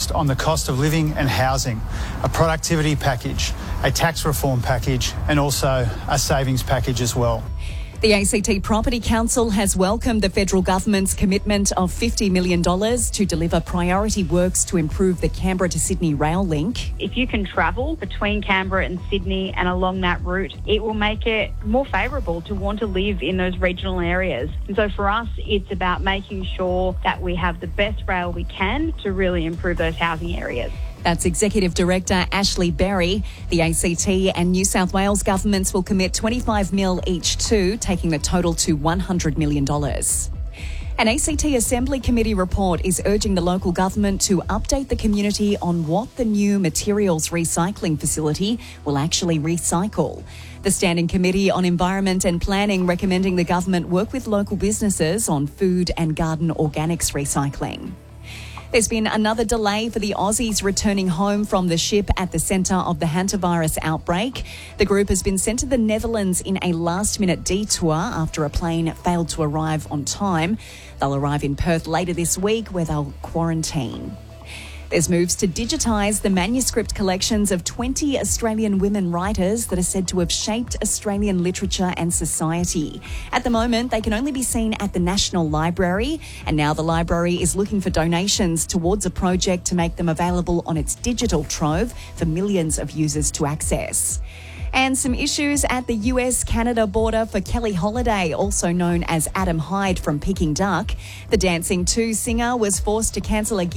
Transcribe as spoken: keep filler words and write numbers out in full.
focused on the cost of living and housing, a productivity package, a tax reform package, and also a savings package as well. The A C T Property Council has welcomed the federal government's commitment of fifty million dollars to deliver priority works to improve the Canberra to Sydney rail link. If you can travel between Canberra and Sydney and along that route, it will make it more favourable to want to live in those regional areas. And so for us, it's about making sure that we have the best rail we can to really improve those housing areas. That's Executive Director Ashley Berry. The A C T and New South Wales governments will commit twenty-five mil each too, taking the total to one hundred million dollars. An A C T Assembly Committee report is urging the local government to update the community on what the new materials recycling facility will actually recycle. The Standing Committee on Environment and Planning recommending the government work with local businesses on food and garden organics recycling. There's been another delay for the Aussies returning home from the ship at the centre of the hantavirus outbreak. The group has been sent to the Netherlands in a last-minute detour after a plane failed to arrive on time. They'll arrive in Perth later this week where they'll quarantine. There's moves to digitise the manuscript collections of twenty Australian women writers that are said to have shaped Australian literature and society. At the moment, they can only be seen at the National Library, and now the library is looking for donations towards a project to make them available on its digital trove for millions of users to access. And some issues at the U S Canada border for Kelly Holiday, also known as Adam Hyde from Peking Duck. The Dancing two singer was forced to cancel a gig